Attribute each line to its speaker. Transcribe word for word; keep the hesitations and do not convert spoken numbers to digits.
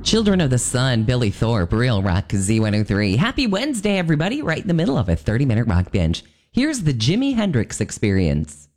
Speaker 1: Children of the Sun, Billy Thorpe, Real Rock Z one oh three. Happy Wednesday, everybody, right in the middle of a thirty minute rock binge. Here's the Jimi Hendrix Experience.